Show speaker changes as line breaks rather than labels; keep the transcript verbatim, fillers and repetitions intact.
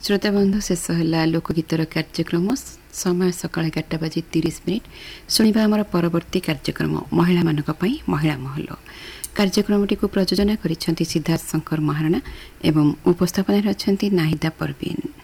श्रोताबंधु शेष है लोकगीतर कार्यक्रम समय सकाळ एगारटा बाजी तीस मिनिट शुणा आमर परवर्ती कार्यक्रम महिला मानक पई महिला महल कार्यक्रमटी को प्रयोजन करिसेंती सिद्धार्थ शंकर महाराणा एवं उपस्थापन अच्छा नाहिदा परवीन।